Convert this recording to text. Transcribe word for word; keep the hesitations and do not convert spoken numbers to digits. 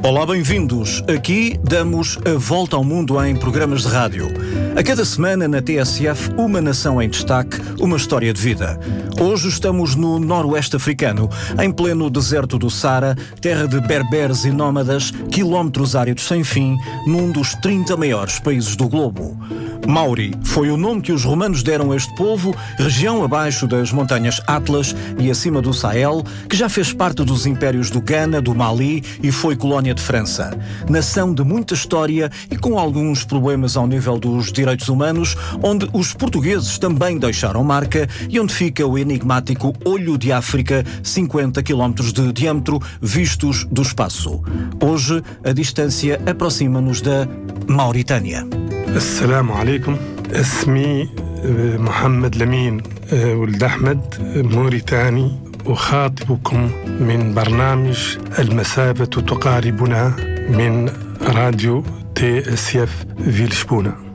Olá, bem-vindos. Aqui damos a volta ao mundo em programas de rádio. A cada semana na T S F, uma nação em destaque, uma história de vida. Hoje estamos no noroeste africano, em pleno deserto do Saara, terra de berberes e nómadas, quilómetros áridos sem fim, num dos trinta maiores países do globo. Maori foi o nome que os romanos deram a este povo, região abaixo das montanhas Atlas e acima do Sahel, que já fez parte dos impérios do Ghana, do Mali e foi colónia de França. Nação de muita história e com alguns problemas ao nível dos direitos humanos, onde os portugueses também deixaram marca e onde fica o enigmático Olho de África, cinquenta quilómetros de diâmetro, vistos do espaço. Hoje, a distância aproxima-nos da Mauritânia. السلام عليكم. اسمي محمد لمين ولد أحمد، موريتاني، أخاطبكم من برنامج المسافة تقاربنا من راديو تي اس اف في لشبونة.